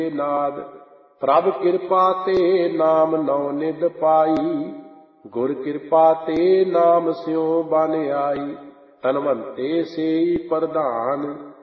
ਨਾਦ। ਪ੍ਰਭ ਕਿਰਪਾ ਤੇ ਨਾਮ ਨੌ ਨਿਧ ਪਾਈ, ਗੁਰ ਕਿਰਪਾ ਤੇ ਨਾਮ ਸਿਉ ਬਨ ਆਈ। ਧਨਵੰਤੇ ਸੇਈ ਪ੍ਰਧਾਨ,